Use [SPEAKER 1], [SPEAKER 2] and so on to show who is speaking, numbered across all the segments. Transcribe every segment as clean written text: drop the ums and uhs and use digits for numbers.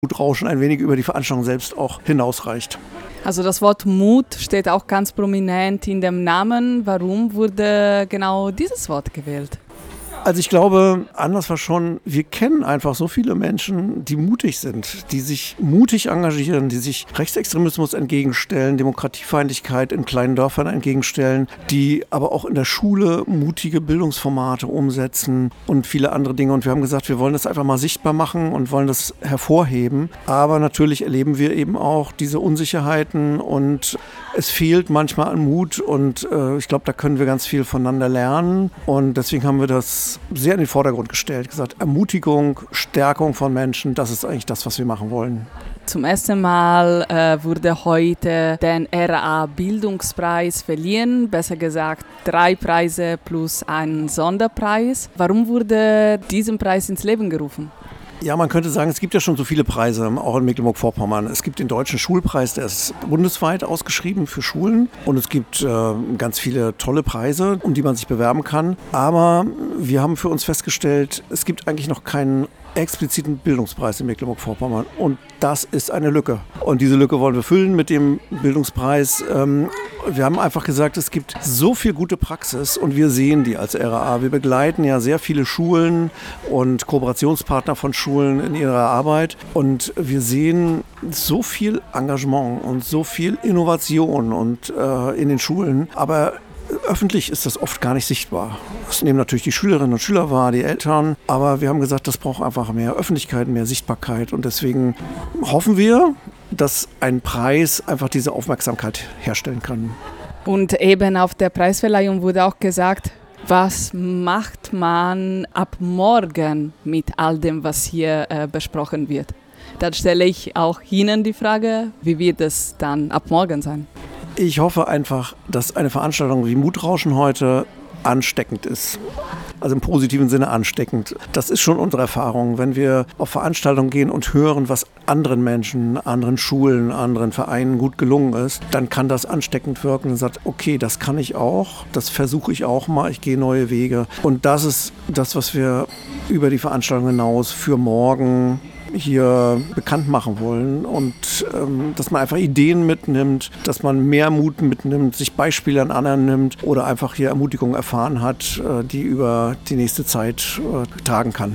[SPEAKER 1] Mutrauschen ein wenig über die Veranstaltung selbst auch hinausreicht.
[SPEAKER 2] Also das Wort Mut steht auch ganz prominent in dem Namen. Warum wurde genau dieses Wort gewählt?
[SPEAKER 1] Also ich glaube, anders war schon, wir kennen einfach so viele Menschen, die mutig sind, die sich mutig engagieren, die sich Rechtsextremismus entgegenstellen, Demokratiefeindlichkeit in kleinen Dörfern entgegenstellen, die aber auch in der Schule mutige Bildungsformate umsetzen und viele andere Dinge. Und wir haben gesagt, wir wollen das einfach mal sichtbar machen und wollen das hervorheben. Aber natürlich erleben wir eben auch diese Unsicherheiten und es fehlt manchmal an Mut und ich glaube, da können wir ganz viel voneinander lernen. Und deswegen haben wir das sehr in den Vordergrund gestellt, gesagt, Ermutigung, Stärkung von Menschen, das ist eigentlich das, was wir machen wollen.
[SPEAKER 2] Zum ersten Mal wurde heute der RAA-Bildungspreis verliehen, besser gesagt 3 Preise plus ein Sonderpreis. Warum wurde dieser Preis ins Leben gerufen?
[SPEAKER 1] Ja, man könnte sagen, es gibt ja schon so viele Preise, auch in Mecklenburg-Vorpommern. Es gibt den Deutschen Schulpreis, der ist bundesweit ausgeschrieben für Schulen. Und es gibt ganz viele tolle Preise, um die man sich bewerben kann. Aber wir haben für uns festgestellt, es gibt eigentlich noch keinen expliziten Bildungspreis in Mecklenburg-Vorpommern. Und das ist eine Lücke. Und diese Lücke wollen wir füllen mit dem Bildungspreis. Wir haben einfach gesagt, es gibt so viel gute Praxis und wir sehen die als RAA. Wir begleiten ja sehr viele Schulen und Kooperationspartner von Schulen in ihrer Arbeit. Und wir sehen so viel Engagement und so viel Innovation und in den Schulen. Aber öffentlich ist das oft gar nicht sichtbar. Das nehmen natürlich die Schülerinnen und Schüler wahr, die Eltern. Aber wir haben gesagt, das braucht einfach mehr Öffentlichkeit, mehr Sichtbarkeit. Und deswegen hoffen wir, dass ein Preis einfach diese Aufmerksamkeit herstellen kann.
[SPEAKER 2] Und eben auf der Preisverleihung wurde auch gesagt, was macht man ab morgen mit all dem, was hier besprochen wird? Dann stelle ich auch Ihnen die Frage, wie wird es dann ab morgen sein?
[SPEAKER 1] Ich hoffe einfach, dass eine Veranstaltung wie Mutrauschen heute ansteckend ist. Also im positiven Sinne ansteckend. Das ist schon unsere Erfahrung. Wenn wir auf Veranstaltungen gehen und hören, was anderen Menschen, anderen Schulen, anderen Vereinen gut gelungen ist, dann kann das ansteckend wirken und sagt, okay, das kann ich auch, das versuche ich auch mal, ich gehe neue Wege. Und das ist das, was wir über die Veranstaltung hinaus für morgen hier bekannt machen wollen und dass man einfach Ideen mitnimmt, dass man mehr Mut mitnimmt, sich Beispiele an anderen nimmt oder einfach hier Ermutigung erfahren hat, die über die nächste Zeit tragen kann.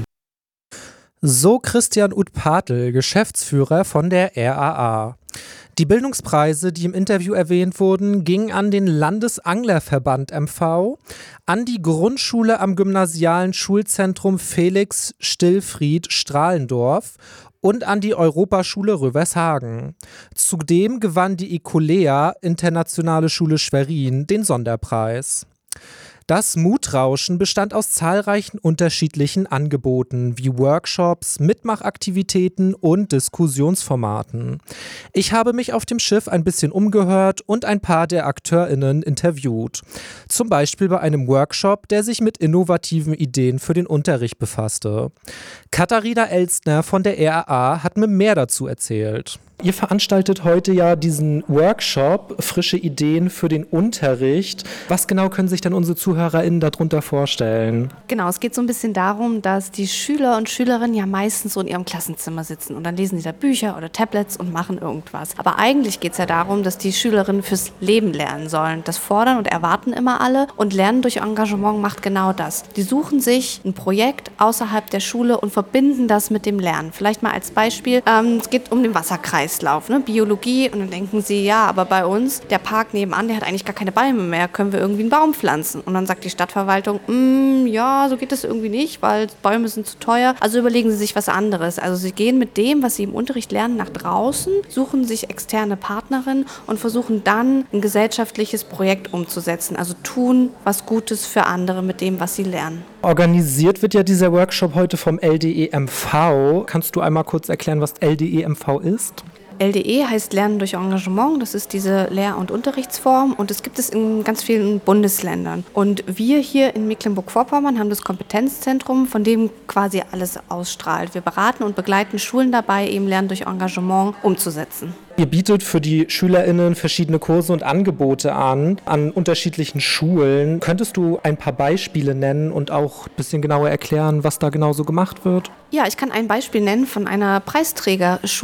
[SPEAKER 3] So Christian Uth-Patel, Geschäftsführer von der RAA. Die Bildungspreise, die im Interview erwähnt wurden, gingen an den Landesanglerverband MV, an die Grundschule am Gymnasialen Schulzentrum Felix Stillfried Strahlendorf und an die Europaschule Rövershagen. Zudem gewann die ICOLEA Internationale Schule Schwerin den Sonderpreis. Das Mutrauschen bestand aus zahlreichen unterschiedlichen Angeboten wie Workshops, Mitmachaktivitäten und Diskussionsformaten. Ich habe mich auf dem Schiff ein bisschen umgehört und ein paar der AkteurInnen interviewt. Zum Beispiel bei einem Workshop, der sich mit innovativen Ideen für den Unterricht befasste. Katharina Elstner von der RAA hat mir mehr dazu erzählt. Ihr veranstaltet heute ja diesen Workshop, frische Ideen für den Unterricht. Was genau können sich denn unsere ZuhörerInnen darunter vorstellen?
[SPEAKER 4] Genau, es geht so ein bisschen darum, dass die Schüler und Schülerinnen ja meistens so in ihrem Klassenzimmer sitzen und dann lesen sie da Bücher oder Tablets und machen irgendwas. Aber eigentlich geht es ja darum, dass die Schülerinnen fürs Leben lernen sollen. Das fordern und erwarten immer alle und Lernen durch Engagement macht genau das. Die suchen sich ein Projekt außerhalb der Schule und verbinden das mit dem Lernen. Vielleicht mal als Beispiel, es geht um den Wasserkreislauf. Biologie und dann denken sie, ja, aber bei uns, der Park nebenan, der hat eigentlich gar keine Bäume mehr, können wir irgendwie einen Baum pflanzen? Und dann sagt die Stadtverwaltung, ja, so geht das irgendwie nicht, weil Bäume sind zu teuer, also überlegen sie sich was anderes. Also sie gehen mit dem, was sie im Unterricht lernen, nach draußen, suchen sich externe Partnerinnen und versuchen dann ein gesellschaftliches Projekt umzusetzen, also tun was Gutes für andere mit dem, was sie lernen.
[SPEAKER 3] Organisiert wird ja dieser Workshop heute vom LDEMV. Kannst du einmal kurz erklären, was LDEMV ist?
[SPEAKER 4] LDE heißt Lernen durch Engagement. Das ist diese Lehr- und Unterrichtsform und es gibt es in ganz vielen Bundesländern. Und wir hier in Mecklenburg-Vorpommern haben das Kompetenzzentrum, von dem quasi alles ausstrahlt. Wir beraten und begleiten Schulen dabei, eben Lernen durch Engagement umzusetzen.
[SPEAKER 3] Ihr bietet für die SchülerInnen verschiedene Kurse und Angebote an unterschiedlichen Schulen. Könntest du ein paar Beispiele nennen und auch ein bisschen genauer erklären, was da genau so gemacht wird?
[SPEAKER 4] Ja, ich kann ein Beispiel nennen von einer Preisträgerschule